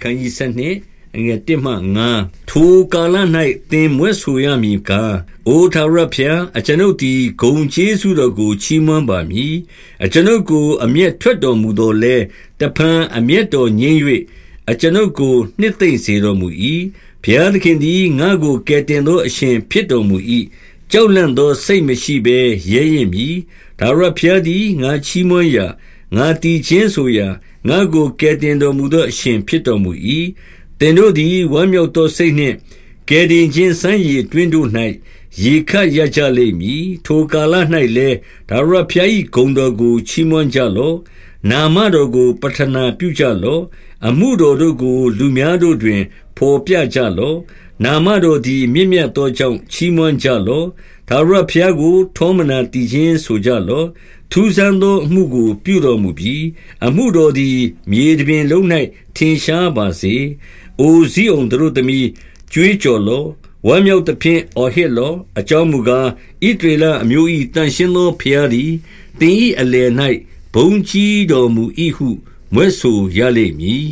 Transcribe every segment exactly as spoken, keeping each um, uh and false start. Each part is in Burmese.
ခန်းကြီးဆက်နှင့်အငယ်တစ်မှငါးထိုကာလ၌သင်မွဲ့ဆိုရမည်ကားအိုထာဝရဘုရားအကျွန်ုပ်သည်ဂုဏ်ကျေးဇူးတော်ကိုချီးမွမ်းပါမည်အကျွန်ုပ်ကိုအမျက်ထွက်တော်မူသောလဲတဖန်အမျက်တော်ငြိမ်း၍အကျွန်ုပ်ကိုနှစ်သိမ့်စေတော်မူ၏ဘုရားသခင်သည်ငါ့ကိုကယ်တင်သောအရှင်ဖြစ်တော်မူ၏ကြောက်လန့်သောစိတ်မရှိဘဲရဲရင်မည်ထာဝရဘုရားသည်ငါချီးမွမ်းရာငါတည်ခြင်းဆိုရာငါ့ကိုကယ်တင်တော်မူသောအရှင်ဖြစ်တော်မူ၏သင်တို့သည်ဝမ်းမြောက်သောစိတ်နှင့်ကယ်တင်ခြင်းစံရည်တွင်တို့၌ရေခတ်ရကြလိမ့်မည်ထိုကာလ၌လည်းထာဝရဘုရား၏ဂုဏ်တော်ကိုချီးမွမ်းကြလော့နာမတော်ကိုပဌနာပြုကြလော့အမှုတော်တို့ကိုလူများတို့တွင်ဖော်ပြကြလော့နာမတော်သည်မြင့်မြတ်သောကြောင့်ချီးမွမ်းကြလော့ထာဝရဘုရားကိုထောမနာတည်ခြင်းဆိုကြလော့ထူးဆန်းသောအမှုကိုပြုတော်မူပြီးအမှုတော်သည်မြေတပြင်လုံး၌ထင်ရှားပါစေအိုဇိအုန်တို့သမီးကြွေးကြော်လော့ဝမ်းမြောက်သဖြင့်အော်ဟစ်လော့အကြောင်းမူကားဣသရေလအမျိုး၏တန်ရှင်းသောဘုရားသည်သင်၏အလယ်၌ဘုန်းကြီးတော်မူ၏ဟုမြွက်ဆိုရလိမ့်မည်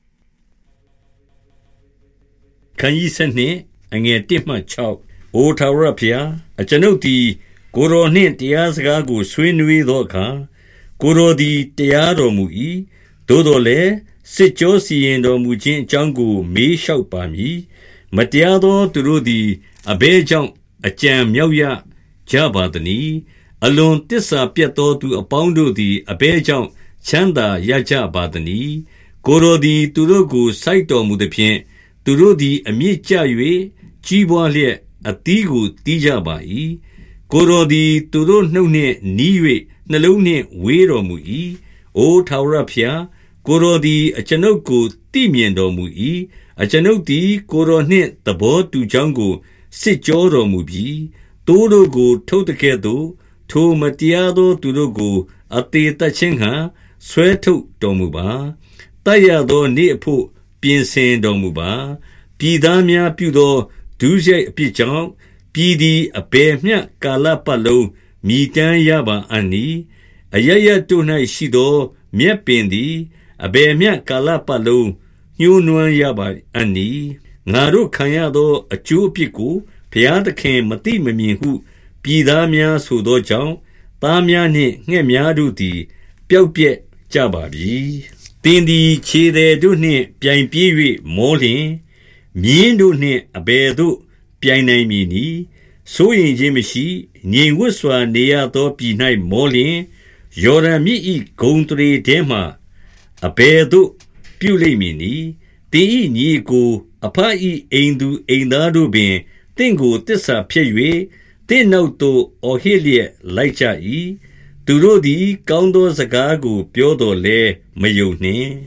ခန်းကြီးဆက်နှင့်အငယ်တစ်မှခြောက်အိုထာဝရဘုရားအကျွန်ုပ်သည်ကိုယ်တော်နှင့်တရားစကားကိုဆွေးနွေးသောအခါကိုယ်တော်သည်တရားတော်မူ၏သို့တော်လည်းစစ်ကြောစီရင်တော်မူခြင်းအကြောင်းကိုမေးလျှောက်ပါမည်မတရားသောသူတို့သည်အဘဲကြောင့်အကြံမြောက်ရကြပါသနည်းအလွန်တစ္ဆာပြတ်သောသူအပေါင်းတို့သည်အဘဲကြောင့်ချမ်းသာရကြပါသနည်းကိုယ်တော်သည်သူတို့ကိုစိုက်တော်မူသဖြင့်သူတို့သည်အမြင့်ကျ၍ကြီးပွားလျက်အသီးကိုတီးကြပါ၏ကိုယ်တော်သည်သူတို့နှုတ်နှင့်နီး၍နှလုံးနှင့်ဝေးတော်မူ၏အိုထာဝရဘုရားကိုယ်တော်သည်အကျွန်ုပ်ကိုသိမြင်တော်မူ၏အကျွန်ုပ်သည်ကိုယ်တော်နှင့်သဘောတူကြောင်းကိုစစ်ကြောတော်မူပြီးတိုးတို့ကိုထုတ်တကဲ့သို့ထိုမတရားသောသူတို့ကိုအသေးတတ်ခြင်းဟံဆွဲထုတ်တော်မူပါတတ်ရသောနေ့အဖို့ပြင်ဆင်တော်မူပါပြည်သားများပြုသောဒုစရိုက်အပြစ်ကြောင့်ပြည်သည်အဘယ်မျှကာလပတ်လုံးမြည်တမ်းရပါအံ့နည်းအရရတို့၌ရှိသောမြက်ပင်သည်အဘယ်မျှကာလပတ်လုံးညှိုးနွမ်းရပါအံ့နည်းငါတို့ခံရသောအကျိုးအပြစ်ကိုဘုရားသခင်မသိမမြင်ဟုပြည်သားများဆိုသောကြောင့်သားများနှင့်ငှက်များတို့သည်ပျောက်ပြက်ကြပါပြီသင်သည်ခြေသည်တို့နှင့်ပြိုင်ပြေး၍မောလျင်မြင်းတို့နှင့်အဘယ်သို့ပြိုင်နိုင်မည်နည်းစိုးရင်ခြင်းမရှိငြိမ်ဝတ်စွာနေရသောပြည်၌မောလျင်ယော်ဒန်မြစ်၏ဂုံတရေထဲမှအဘယ်သို့ပြုလိမ့်မည်နည်းသင်၏ညီကိုအဖ၏အိမ်သူအိမ်သားတို့ပင်သင်ကိုတစ္ဆာဖျက်၍သင်နောက်သို့အော်ဟစ်လျက်လိုက်ကြ၏သူတို့သည်ကောင်းသောစကားကိုပြောတော်လဲမယုံနှင့်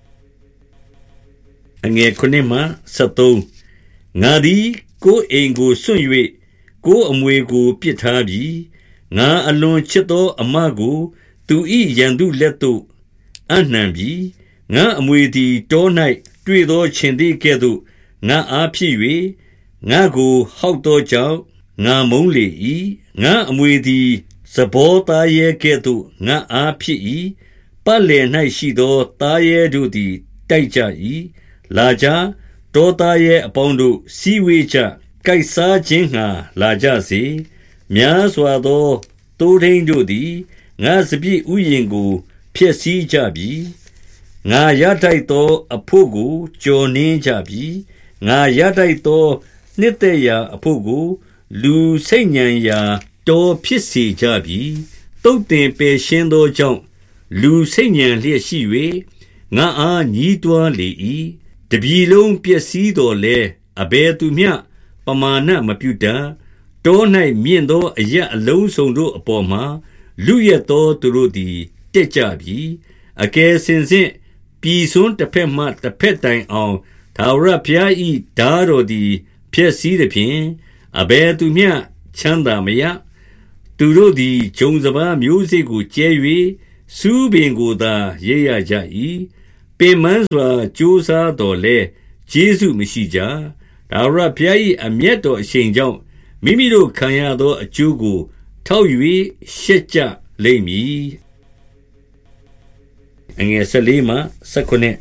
အငယ်ခုနှစ်မှဆက်သုံးငါသည်ကိုယ်အိမ်ကိုစွန့်၍ကိုယ်အမွေကိုပစ်ထားပြီးငါအလွန်ချစ်သောအမကိုသူ၏ရန်သူလက်သို့အနှံပြီးငါအမွေသည်တော၌တွေ့သောခြင်သေးကဲ့သို့ငါအားဖြစ်၍ငါကိုဟောက်သောကြောင့်ငါမုန်းလေ၏ငါအမွေသည်စဘောသားရဲကဲ့သို့ငါအားဖြစ်၏ပတ်လည်၌ရှိသောသားရဲတို့သည်တိုက်ကြ၏လာကြတောသားရဲအပေါင်းတို့စီဝေးကြကိုက်စားခြင်းငှာလာကြစေများစွာသောတိုးထိန်တို့သည်ငါစပြည့်ဥယျင်ကိုဖျက်ဆီးကြပြီငါရတိုက်သောအဖို့ကိုကြော်နှင်းကြပြီငါရတိုက်သောနှစ်သက်ရာအဖို့ကိုလူစိတ်ညံရာတော်ဖြစ်စေကြပြီတုတ်တင်ပယ်ရှင်းသောကြောင့်လူစိတ်ညံလျက်ရှိ၍ငါအားညီးတွားလေ၏တပြည်လုံးပျက်စီးတော်လဲအဘယ်သူမျှပမာဏမပြုတတ်တော၌မြင့်သောအရက်အလုံးစုံတို့အပေါ်မှာလူရသောသူတို့သည်တက်ကြပြီအကယ်စင်စစ်ပြည်စွန်းတစ်ဖက်မှတစ်ဖက်တိုင်အောင်ထာဝရဘုရား၏ဓာတော်သည်ဖျက်ဆီးသဖြင့်အဘယ်သူမျှချမ်းသာမရသူတို့သည်ဂျုံစပါးမျိုးစေ့ကိုကျဲ၍စူးပင်ကိုသာရိပ်ရကြ၏ပင်မန်းစွာကြိုးစားတော်လဲကျေးဇူးမရှိကြထာဝရဘုရား၏အမျက်တော်အရှိန်ကြောင့်မိမိတို့ခံရသောအကျိုးကိုထောက်၍ရှက်ကြလိမ့်မည်အငယ်ဆယ်လေးမှဆယ်ခုနှစ်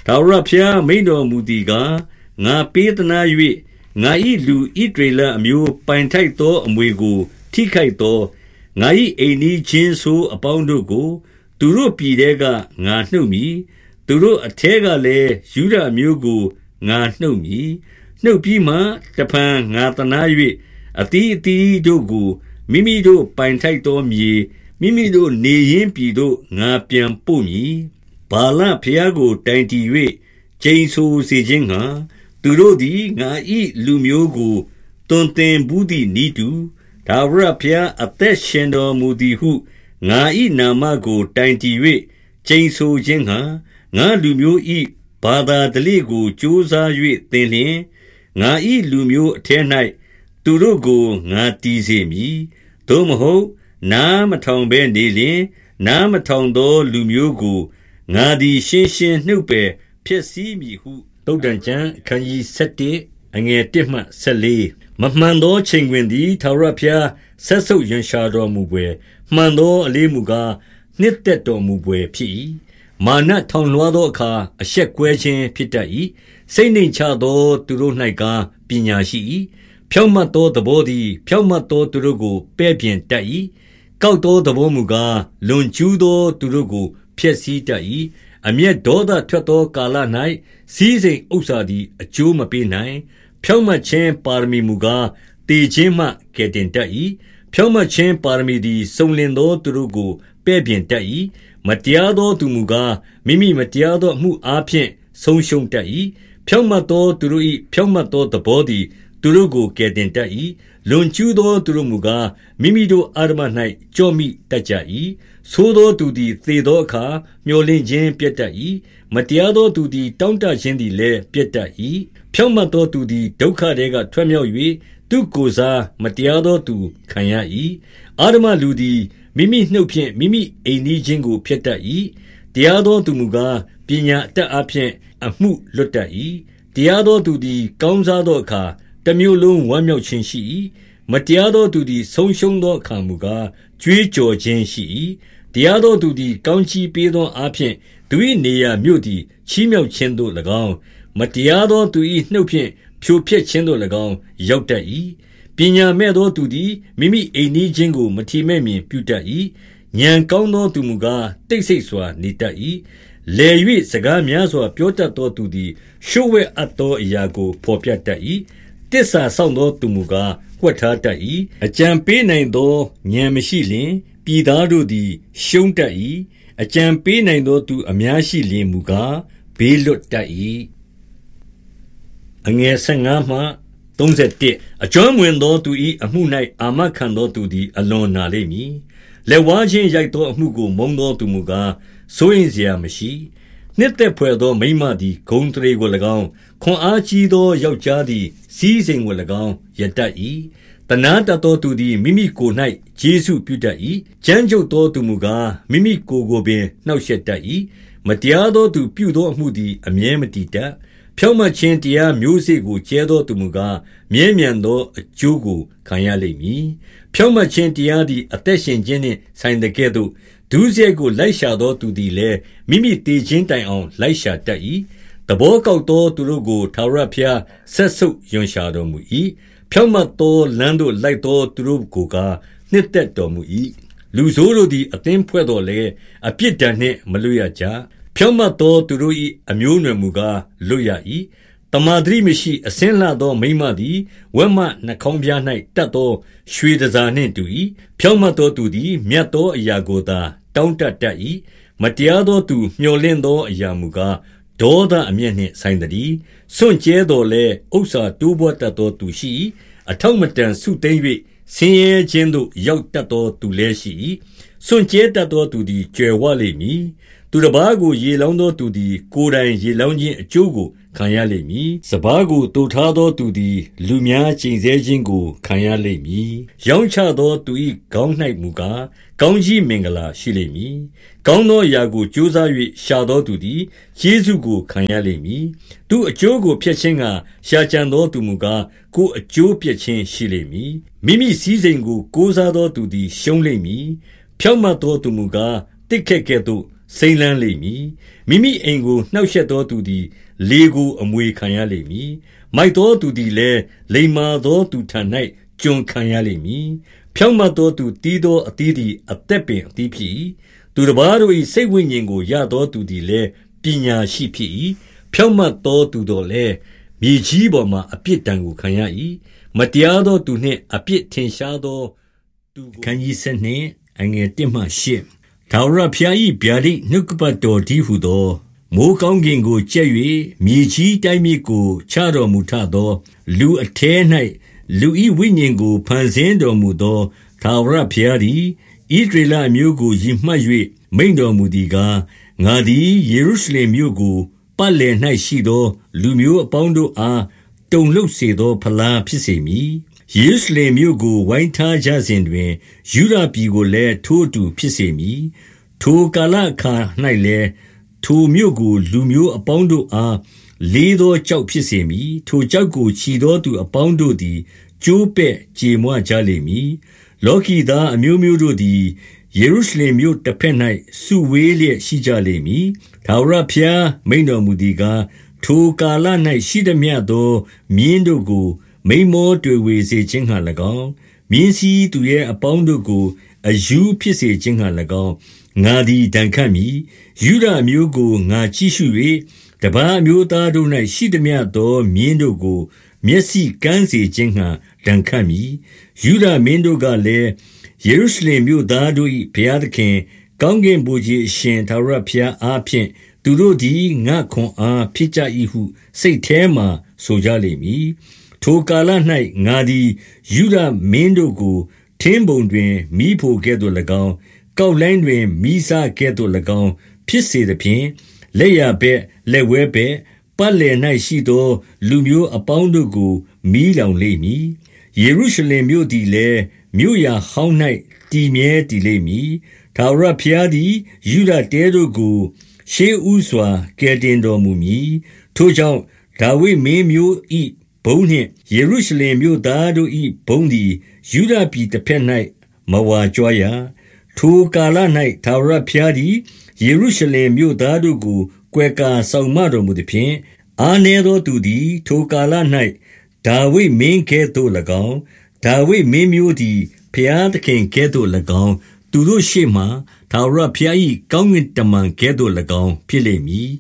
ထာဝရဘုရားမိန့်တော်မူသည်ကားငါပေးသနာ၍ငါ၏လူဣသရေလအမျိုးပိုင်ထိုက်သောအမွေကိုထိခိုက်သောငါ၏အိမ်နီးချင်းဆိုအပေါင်းတို့ကိုသူတို့ပြည်ထဲကငါနှုတ်မည်သူတို့အထဲကလည်းယူဒအမျိုးကိုငါနှုတ်မည်နှုတ်ပြီးမှတဖန်ငါသနာ၍အသီးအသီးတို့ကိုမိမိတို့ပိုင်ထိုက်သောမြေမိမိတို့နေရင်းပြည်သို့ငါပြန်ပို့မည်ဘာလဖျားကိုတိုင်တည်၍ကျိန်ဆိုစေခြင်းငှာသူတို့သည်ငါ၏လူမျိုးကိုတွင်တင်ဘူးသည့်ဤတူဒါဝရဖျားအသက်ရှင်တော်မူသည်ဟုငါ၏နာမကိုတိုင်တည်၍ကျိန်ဆိုခြင်းငှာငါလူမျိုး၏ဘာသာတလိကိုကြိုးစား၍သင်လျင်ငါ၏လူမျိုးအထက်၌သူတို့ကိုငါတည်စေမည်သို့မဟုတ်နားမထောင်ဘဲနေလျင်နားမထောင်သောလူမျိုးကိုငါသည်ရှင်းရှင်းနှုတ်ပယ်ဖြစ်စည်းမည်ဟုသုတ္တန်ကျမ်းအခန်းကြီးဆယ့်တစ် အငယ်တစ်မှဆယ့်လေးမမှန်သောချိန်တွင်သည်ထာဝရဘုရားဆက်ဆုပ်ရွံရှာတော်မူပွေမှန်သောအလေးမူကားနှစ်သက်တော်မူပွေဖြစ်၏မာနထောင်လွှားသောအခါအရှက်ကွဲခြင်းဖြစ်တတ်၏စိတ်နှိမ်ချသောသူတို့၌ကားပညာရှိ၏ဖြောင့်မတ်သောသဘောသည်ဖြောင့်မတ်သောသူတို့ကိုပဲ့ပြင်တတ်၏ကောက်သောသဘောမူကားလွန်ကျူးသောသူတို့ကိုဖျက်ဆီးတတ်၏အမျက်ဒေါသထွက်သောကာလ၌စည်းစိမ်ဥစ္စာသည်အကျိုးမပေးနိုင်ဖြောင့်မတ်ခြင်းပါရမီမူကားတည်ခြင်းမှကယ်တင်တတ်၏ဖြောင့်မတ်ခြင်းပါရမီသည်စုံလင်သောသူတို့ကိုပဲ့ပြင်တတ်၏မတရားသောသူမူကားမိမိမတရားသောအမှုအားဖြင့်ဆုံးရှုံးတတ်၏ဖြောင့်မတ်သောသူတို့၏ဖြောင့်မတ်သောသဘောသည်သူတို့ကိုကယ်တင်တတ်၏လွန်ကျူးသောသူတို့မူကားမိမိတို့အာရမ၌ကြော့မိတတ်ကြ၏သို့သောသူသည်သေသောအခါမျောလင့်ခြင်းပြတ်တတ်၏မတရားသောသူသည်တောင့်တခြင်းသည်လည်းပြတ်တတ်၏ဖြောင့်မတ်သောသူသည်ဒုက္ခထဲကထွက်မြောက်၍သူကိုယ်စားမတရားသောသူခံရ၏အာရမလူသည်မိမိနှုတ်ဖြင့်မိမိအိမ်နီးချင်းကိုဖျက်တတ်၏တရားသောသူမူကားပညာအတတ်အဖြင့်အမှုလွတ်တတ်၏တရားသောသူသည်ကောင်းစားသောအခါတမျိုးလုံးဝမ်းမြောက်ခြင်းရှိ၏မတရားသောသူသည်ဆုံးရှုံးသောအခါမူကားကြွေးကြော်ခြင်းရှိ၏တရားသောသူသည်ကောင်းချီးပေးသောအဖြစ်သူ၏နေရာမြို့သည်ချီးမြှောက်ခြင်းသို့၎င်းမတရားသောသူ၏နှုတ်ဖြင့်ဖြိုဖျက်ခြင်းသို့၎င်းရောက်တတ်၏ပညာမဲ့သောသူသည်မိမိအိမ်နီးချင်းကိုမထီမဲ့မြင်ပြုတတ်၏ဉာဏ်ကောင်းသောသူမူကားတိတ်ဆိတ်စွာနေတတ်၏လေ၍စကားများစွာပြောတတ်သောသူသည်ရှုဝဲအပ်သောအရာကိုဖော်ပြတတ်၏တစ္ဆာဆောင်သောသူမူကားဝှက်ထားတတ်၏အကြံပေးနိုင်သောဉာဏ်မရှိလျှင်ပြည်သားတို့သည်ရှုံးတတ်၏အကြံပေးနိုင်သောသူအများရှိလျှင်မူကားဘေးလွတ်တတ်၏အငယ်ဆယ့်ငါးမှသုံးဆယ်တစ်အကျွမ်းဝင်သောသူ၏အမှု၌အာမခံသောသူသည်အလွန်နာလိမ့်မည်လက်ဝါးချင်းရိုက်သောအမှုကိုမုန်းသောသူမူကားစိုးရင်စရာမရှိနှစ်သက်ဖွယ်သောမိန်းမသည်ဂုဏ်အသရေကို၎င်းခွန်အားကြီးသောယောက်ျားသည်စည်းစိမ်ကို၎င်းရတတ်၏တနာတတ်သောသူသည်မိမိကိုယ်၌ကျေးဇူးပြုတတ်၏ကြမ်းကြုတ်သောသူမူကားမိမိကိုယ်ကိုပင်နှောက်ယှက်တတ်၏မတရားသောသူပြုသောအမှုသည်အမြဲမတည်တတ်ဖြောင့်မတ်ခြင်းတရားမျိုးစေ့ကိုကျဲသောသူမူကားမြဲမြံသောအကျိုးကိုခံရလိမ့်မည်ဖြောင့်မတ်ခြင်းတရားသည်အသက်ရှင်ခြင်းနှင့်ဆိုင်တဲ့ကဲ့သို့ဒုစရိုက်ကိုလိုက်ရှာသောသူသည်လည်းမိမိတည်ခြင်းတိုင်အောင်လိုက်ရှာတတ်၏သဘောကောက်သောသူတို့ကိုထာဝရဘုရားဆက်ဆုပ်ရွံရှာတော်မူ၏ဖြောင့်မတ်သောလမ်းသို့လိုက်သောသူတို့ကိုကားနှစ်သက်တော်မူ၏လူဆိုးတို့သည်အသင်းဖွဲ့တော်လဲအပြစ်ဒဏ်နှင့်မလွတ်ရကြဖြောင့်မတ်သောသူတို့၏အမျိုးအနွယ်မူကားလွတ်ရ၏တမာတိမရှိအစင်းလှသောမိန်းမသည်ဝက်မနှာခေါင်းပြား၌တတ်သောရွှေတန်ဆာနှင့်တူ၏ဖြောင့်မတ်သောသူသည်မြတ်သောအရာကိုသာတောင်းတတတ်၏မတရားသောသူမျှော်လင့်သောအရာမူကားဒေါသအမျက်နှင့်ဆိုင်တည်းစွန့်ကြဲတော်လဲဥစ္စာတိုးပွားတတ်သောသူရှိ၏အထောက်မတန်ဆုသိမ့်၍ဆင်းရဲခြင်းသို့ရောက်တတ်သောသူလည်းရှိ၏စွန့်ကြဲတတ်သောသူသည်ကြွယ်ဝလိမ့်မည်သူတစ်ပါးကိုရေလောင်းသောသူသည်ကိုယ်တိုင်ရေလောင်းခြင်းအကျိုးကိုခံရလိမ့်မည်စပါးကိုတူထားသောသူသည်လူများကျိန်ဆဲခြင်းကိုခံရလိမ့်မည်ရောင်းချသောသူ၏ခေါင်း၌မူကားကောင်းကြီးမင်္ဂလာရှိလိမ့်မည်ကောင်းသောအရာကိုကြိုးစား၍ရှာသောသူသည်ယေရှုကိုခံရလိမ့်မည်သူအကျိုးကိုဖျက်ခြင်းကရှာကြံသောသူမူကားကိုအကျိုးပြည့်ခြင်းရှိလိမ့်မည်မိမိစည်းစိမ်ကိုကိုးစားသောသူသည်ရှုံးလိမ့်မည်ဖြောင့်မတ်သောသူမူကားတစ်ခက်ကဲ့သို့စိမ့်လန်းလိမ့်မည်မိမိအိမ်ကိုနှောက်ယှက်သောသူသည်လေကိုအမွေခံရလိမ့်မည်မိုက်သောသူသည်လည်းလိမ္မာသောသူထံ၌ကျွန်ခံရလိမ့်မည်ဖြောင့်မတ်သောသူတီးသောအသီးသည်အသက်ပင်အသီးဖြစ်၏သူတစ်ပါးတို့၏စိတ်ဝိညာဉ်ကိုရသောသူသည်လည်းပညာရှိဖြစ်၏ဖြောင့်မတ်သောသူတော်လည်းမြေကြီးပေါ်မှအပြစ်ဒဏ်ကိုခံရ၏မတရားသောသူနှင့်အပြစ်ထင်ရှားသောသူကိုခန်းကြီးစနှင့်အငယ်တစ်မှရှစ်ထာဝရဘုရား၏ဗျာဒိတ်နှုတ်ကပတ်တော်တည်းဟုသောမိုးကောင်းကင်ကိုကျက်၍မြေကြီးတိုင်းမြစ်ကိုချတော်မူထသောလူအထဲ၌လူ၏ဝိညာဉ်ကိုဖန်ဆင်းတော်မူသောထာဝရဘုရားသည်ဣသရေလအမျိုးကိုရည်မှတ်၍မိန့်တော်မူသည်ကားငါသည်ယေရုရှလင်မြို့ကိုပတ်လည်၌ရှိသောလူမျိုးအပေါင်းတို့အားတုန်လှုပ်စေသောဖလားဖြစ်စေမည်ယေရုရှလင်မြို့ကိုဝိုင်းထားကြစဉ်တွင်ယူဒပြည်ကိုလည်းထိုးတူဖြစ်စေမည်ထိုကာလအခါ၌လည်းထိုမြို့ကိုလူမျိုးအပေါင်းတို့အားလေးသောကြောက်ဖြစ်စေမည်ထိုကြောက်ကိုချီသောသူအပေါင်းတို့သည်ကျိုးပဲ့ကြေမွကြလိမ့်မည်လောကီသားအမျိုးမျိုးတို့သည်ယေရုရှလင်မြို့တစ်ဖက်၌စုဝေးလျက်ရှိကြလိမ့်မည်ထာဝရဘုရားမိန့်တော်မူသည်ကားထိုကာလ၌ရှိသမျှသောမြင်းတို့ကိုမိန်မောတွေ့ဝေစေခြင်းဟံ၎င်းမြင်းစည်းသူရဲ့အပေါင်းတို့ကိုအယူဖြစ်စေခြင်းဟံ၎င်းငါသည်ဒဏ်ခတ်မည်ယူဒအမျိုးကိုငါကြည့်ရှု၍တပါးအမျိုးသားတို့၌ရှိသမျှသောမြင်းတို့ကိုမျက်စိကန်းစေခြင်းဟံဒဏ်ခတ်မည်ယူဒမင်းတို့ကလည်းယေရုရှလင်မြို့သားတို့၏ဘုရားသခင်ကောင်းကင်ဘုရားအရှင်ထာဝရဘုရားအားဖြင့်သူတို့သည်ငါခွန်အားဖြစ်ကြ၏ဟုစိတ်ထဲမှဆိုကြလိမ့်မည်ထိုကာလ၌ငါသည်ယူဒမင်းတို့ကိုထင်းပုံတွင်မိဖို့ကဲ့သို့၎င်းကောက်လိုင်းတွင်မိစားကဲ့သို့၎င်းဖြစ်စေသဖြင့်လက်ရဘက်လက်ဝဲဘက်ပတ်လည်၌ရှိသောလူမျိုးအပေါင်းတို့ကိုမီးလောင်လိမ့်မည်ယေရုရှလင်မြို့သည်လည်းမြို့ရာဟောင်း၌တည်မြဲတည်လိမ့်မည်ထာဝရဘုရားသည်ယူဒတဲတို့ကိုရှေးဥစွာကယ်တင်တော်မူမည်ထိုကြောင့်ဒါဝိဒ်မင်းမျိုး၏ဘုန်းနှင့်ယေရုရှလင်မြို့သားတို့၏ဘုန်းသည်ယူဒပြည်တစ်ဖက်၌မဝါကြွားရထိုကာလ၌ထာဝရဘုရားသည်ယေရုရှလင်မြို့သားတို့ကိုကွယ်ကာဆောင်မတော်မူသည်ဖြင့်အာနေသောသူသည်ထိုကာလ၌ဒါဝိဒ်မင်းကဲ့သို့၎င်းဒါဝိဒ်မင်းမျိုးသည်ဘုရားသခင်ကဲ့သို့၎င်းသူတို့ရှေ့မှထာဝရဘုရား၏ကောင်းကင်တမန်ကဲ့သို့၎င်းဖြစ်လိမ့်မည်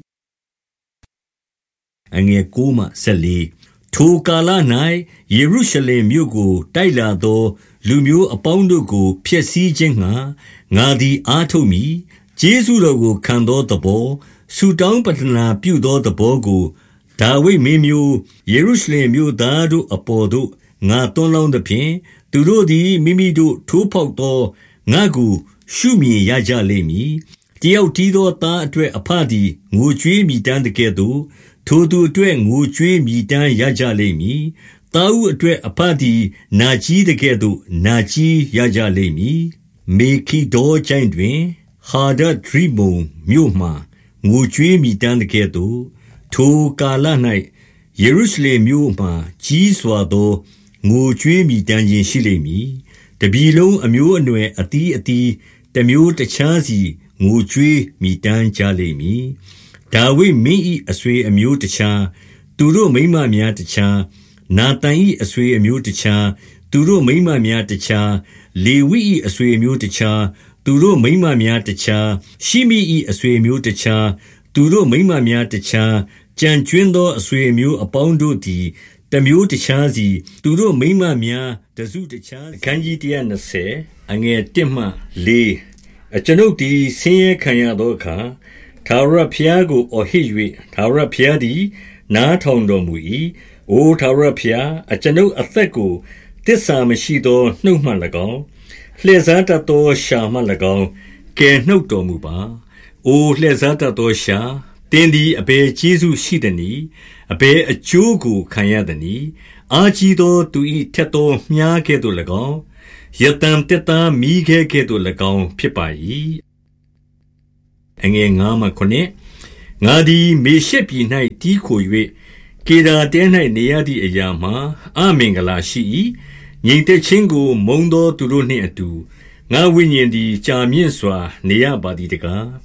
အငယ်ကိုမှဆက်လေးထိုကာလ၌ယေရုရှလင်မြို့ကိုတိုက်လာသောလူမျိုးအပေါင်းတို့ကိုဖျက်ဆီးခြင်းငှာငါသည်အားထုတ်မည်ကျေးဇူးတော်ကိုခံသောသဘောဆူတောင်းပတနာပြုသောသဘောကိုဒါဝိဒ်မင်းမျိုးယေရုရှလင်မြို့သားတို့အပေါ်သို့ငါသွန်းလောင်းသဖြင့်သူတို့သည်မိမိတို့ထိုးဖောက်သောငါကိုရှုမြင်ရကြလိမ့်မည်တယောက်တည်းသောသားအတွက်အဖသည်ငိုကြွေးမိတမ်းတကဲ့သို့ထိုသူအတွက်ငိုကြွေးမိတမ်းရကြလိမ့်မည်သားဦးအတွက်အဖသည်နာကြီးတကဲ့သို့နာကြီးရကြလိမ့်မည်မေခိဒေါကျိုင်းတွင်ဟာဒဒရိမုန်မြို့မှငိုကြွေးမိတမ်းတကဲ့သို့ထိုကာလ၌ယေရုရှလင်မြို့မှကြီးစွာသောငိုကြွေးမိတမ်းခြင်းရှိလိမ့်မည်တပြည်လုံးအမျိုးအနွယ်အသီးအသီးတမျိုးတခြားစီငိုကြွေးမိတမ်းကြလိမ့်မည်ဒါဝိဒ်မင်း၏အဆွေအမျိုးတခြားသူတို့မိန်းမများတခြားနာသန်၏အဆွေအမျိုးတခြားသူတို့မိန်းမများတခြားလေဝိ၏အဆွေအမျိုးတခြားသူတို့မိန်းမများတခြားရှိမိ၏အဆွေအမျိုးတခြားသူတို့မိန်းမများတခြားကြံကျွင်းသောအဆွေအမျိုးအပေါင်းတို့သည်တမျိုးတခြားစီသူတို့မိန်းမများတစုတခြားအခန်းကြီးone twentyအငယ်oneမှfourအကျွန်ုပ်သည်ဆင်းရဲခံရသောအခါထာဝရဘုရားကိုအော်ဟစ်၍ထာဝရဘုရားသည်နားထောင်တော်မူ၏အိုထာဝရဘုရားအကျွန်ုပ်အသက်ကိုတစ္ဆာမရှိသောနှုတ်မှ၎င်းလှည့်စားတတ်သောရှာမှ၎င်းကယ်နှုတ်တော်မူပါအိုလှည့်စားတတ်သောရှာတင်းသည်အဘယ်ကျေးဇူးရှိသနည်းအဘယ်အကျိုးကိုခံရသနည်းအာကြီးသောသူ၏ထက်သောမြားကဲ့သို့၎င်းယတံတက်သားမိခဲကဲ့သို့၎င်းဖြစ်ပါ၏အငယ်fiveမှsevenငါသည်မေရှက်ပြည်၌တီးခို၍ကေဒါတဲ၌နေရသည့်အရာမှာအမင်္ဂလာရှိ၏ငြိမ်သက်ခြင်းကိုမုန်းသောသူတို့နှင့်အတူငါဝိညာဉ်သည်ကြာမြင့်စွာနေရပါသည်တကားင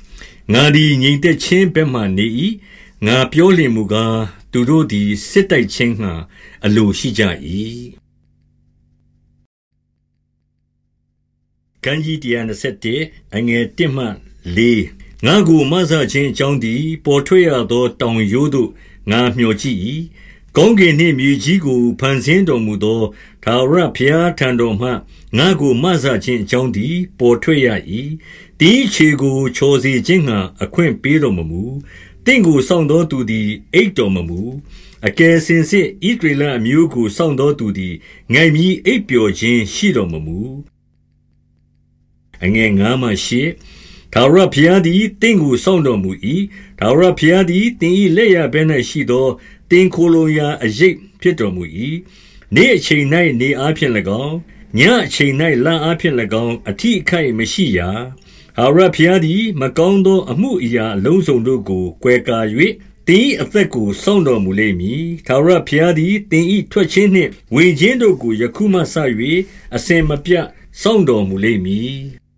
ငါသည်ငြိမ်သက်ခြင်းဘက်မှနေ၏ငါပြောလျင်မူကားသူတို့သည်စစ်တိုက်ခြင်းငှာအလိုရှိကြ၏ကံကြီးတရား၂၁အငယ်၁မှ၄ငါကိုမဆခြင်းအကြောင်းသည်ပေါ်ထွက်ရသောတောင်ရိုးသို့ငါမျှော်ကြည့်၏ကောင်းကင်နှင့်မြေကြီးကိုဖန်ဆင်းတော်မူသောထာဝရဘုရားထံတော်မှငါကိုမဆခြင်းအကြောင်းသည်ပေါ်ထွက်ရ၏ဒီခြေကိုချော်စေခြင်းငှာအခွင့်ပေးတော်မမူတင့်ကိုစောင့်သောသူသည်အိတ်တော်မမူအကယ်စင်စစ်ဣသရေလအမျိုးကိုစောင့်သောသူသည်ငိုင်မြီအိပ်ပျော်ခြင်းရှိတော်မမူအငယ်၅မှ၈ထာဝရဘုရားသည်တင့်ကိုစောင့်တော်မူ၏ထာဝရဘုရားသည်တင်၏လက်ရဘဲ၌ရှိသောတင်ခိုလုံရာအရိပ်ဖြစ်တော်မူ၏နေ့အချိန်၌နေအားဖြင့်၎င်းညအချိန်၌လအားဖြင့်၎င်းအထီးအခိုက်မရှိရာထာဝရဘုရားသည်မကောင်းသောအမှုအရာအလုံးစုံတို့ကိုကွယ်ကာ၍တင်၏အသက်ကိုစောင့်တော်မူလိမ့်မည်ထာဝရဘုရားသည်တင်၏ထွက်ခြင်းနှင့်ဝင်ခြင်းတို့ကိုယခုမှစ၍အစဉ်မပြတ်စောင့်တော်မူလိမ့်မည်